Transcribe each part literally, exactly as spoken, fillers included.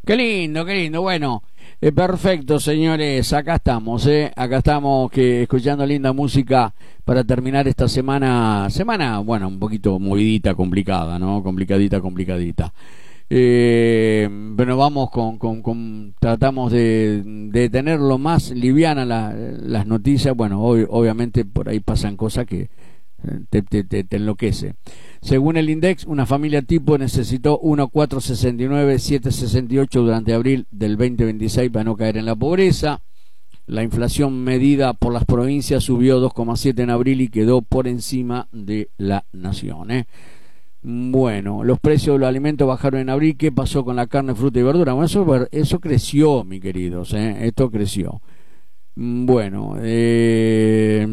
Qué lindo, qué lindo. Bueno, eh, perfecto, señores. Acá estamos, ¿eh? Acá estamos que, escuchando linda música para terminar esta semana. Semana, bueno, un poquito movidita, complicada, ¿no? Complicadita, complicadita. Eh, pero vamos con, con, con tratamos de, de tener lo más liviana la, las noticias. Bueno, hoy, obviamente por ahí pasan cosas que te, te, te, te enloquece. Según el INDEX, una familia tipo necesitó uno cuatro sesenta y nueve siete sesenta y ocho durante abril del veinte veintiséis para no caer en la pobreza. La inflación medida por las provincias subió dos coma siete en abril y quedó por encima de la nación, ¿eh? Bueno, los precios de los alimentos bajaron en abril. ¿Qué pasó con la carne, fruta y verdura? Bueno, eso, eso creció, mis queridos, ¿eh? Esto creció. Bueno, eh...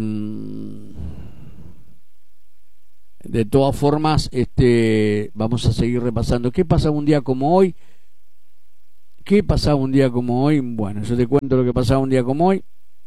de todas formas, este, vamos a seguir repasando. ¿Qué pasaba un día como hoy? ¿Qué pasaba un día como hoy? Bueno, yo te cuento lo que pasaba un día como hoy.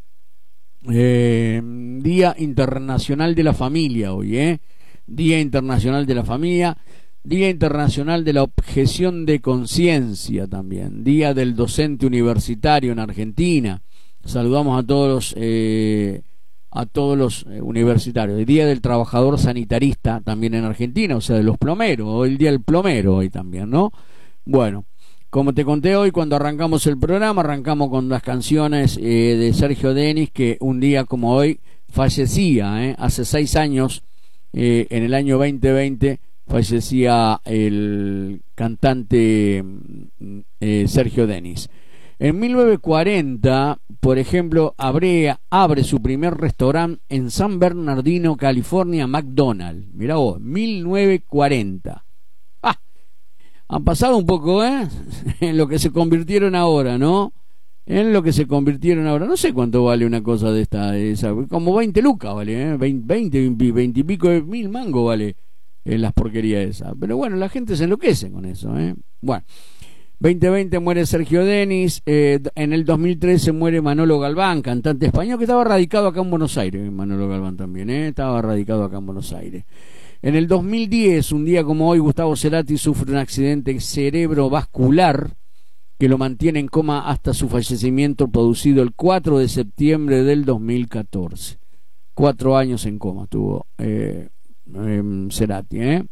Eh, Día Internacional de la Familia hoy, ¿eh? Día Internacional de la Familia. Día Internacional de la Objeción de Conciencia también. Día del Docente Universitario en Argentina. Saludamos a todos los... Eh, a todos los eh, universitarios. El Día del Trabajador Sanitarista también en Argentina, o sea, de los plomeros, o el Día del Plomero hoy también, ¿no? Bueno, como te conté hoy cuando arrancamos el programa, arrancamos con las canciones eh, de Sergio Denis, que un día como hoy fallecía, ¿eh? Hace seis años, eh, en el año veinte veinte, fallecía el cantante eh, Sergio Denis. En mil novecientos cuarenta, por ejemplo, abre, abre su primer restaurante en San Bernardino, California, McDonald's. Mirá vos, mil novecientos cuarenta. ¡Ah! Han pasado un poco, ¿eh? En lo que se convirtieron ahora, ¿no? En lo que se convirtieron ahora. No sé cuánto vale una cosa de esta, de esa, como veinte lucas vale, ¿eh? veinte, veinte y pico de mil mangos vale eh, las porquerías esas. Pero bueno, la gente se enloquece con eso, ¿eh? Bueno. veinte veinte muere Sergio Denis, eh, en el dos mil trece muere Manolo Galván, cantante español que estaba radicado acá en Buenos Aires. Manolo Galván también, ¿eh? Estaba radicado acá en Buenos Aires. En el dos mil diez, un día como hoy, Gustavo Cerati sufre un accidente cerebrovascular que lo mantiene en coma hasta su fallecimiento, producido el cuatro de septiembre del dos mil catorce. Cuatro años en coma tuvo eh, eh, Cerati, ¿eh?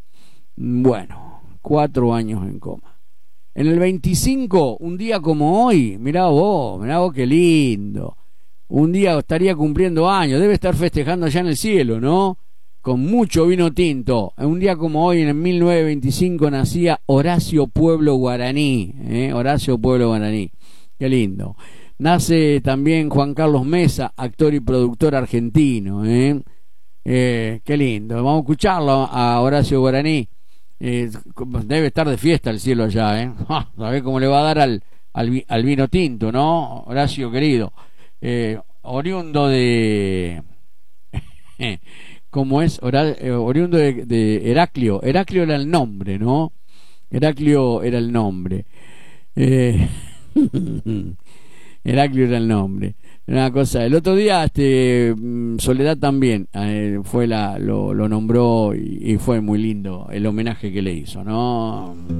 Bueno, cuatro años en coma. En el veinticinco, un día como hoy, mirá vos, mirá vos qué lindo. Un día estaría cumpliendo años, debe estar festejando allá en el cielo, ¿no? Con mucho vino tinto. Un día como hoy, en mil novecientos veinticinco, nacía Horacio Pueblo Guaraní, ¿eh? Horacio Pueblo Guaraní, qué lindo. Nace también Juan Carlos Mesa, actor y productor argentino, ¿eh? Eh, qué lindo. Vamos a escucharlo a Horacio Guaraní. Eh, debe estar de fiesta el cielo allá, ¿eh? ¿Sabés cómo le va a dar al, al, al vino tinto, no? Horacio querido, eh, oriundo de ¿cómo es? Hora, eh, oriundo de, de Heraclio. Heraclio era el nombre, ¿no? Heraclio era el nombre. eh, Heraclio era el nombre. Una cosa, el otro día este Soledad también eh, fue la lo, lo nombró y, y fue muy lindo el homenaje que le hizo, ¿no?